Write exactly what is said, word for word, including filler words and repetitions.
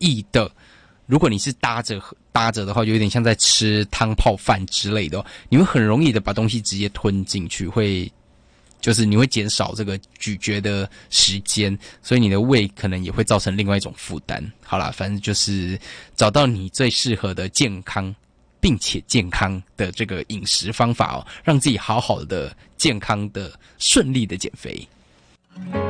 易的，如果你是搭着搭着的话，就有点像在吃汤泡饭之类的哦，你会很容易的把东西直接吞进去，会就是你会减少这个咀嚼的时间，所以你的胃可能也会造成另外一种负担。好啦，反正就是找到你最适合的健康并且健康的这个饮食方法哦，让自己好好的健康的顺利的减肥。